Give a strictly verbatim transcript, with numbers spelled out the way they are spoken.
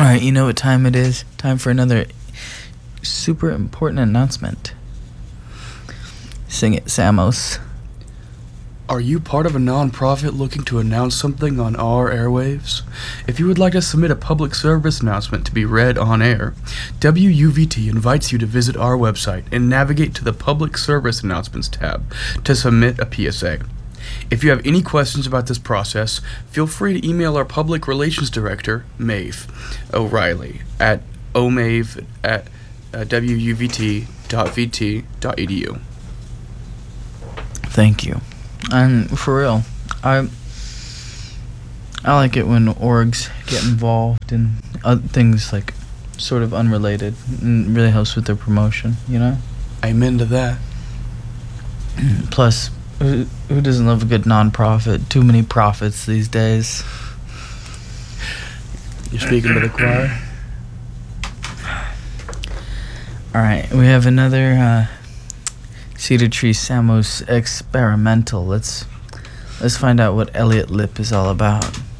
Alright, you know what time it is? Time for another super important announcement. Sing it, Samos. Are you part of a non-profit looking to announce something on our airwaves? If you would like to submit a public service announcement to be read on air, W U V T invites you to visit our website and navigate to the Public Service Announcements tab to submit a P S A. If you have any questions about this process, feel free to email our Public Relations Director, Maeve O'Reilly, at omave at uh, w u v t dot v t dot e d u. Thank you. And for real, I I like it when orgs get involved in other things like sort of unrelated, and it really helps with their promotion, you know? Amen to that. Plus, who, who doesn't love a good non-profit? Too many profits these days. You're speaking to the choir? Alright, we have another uh, Cedar Tree Samos experimental. Let's let's find out what Elliot Lip is all about.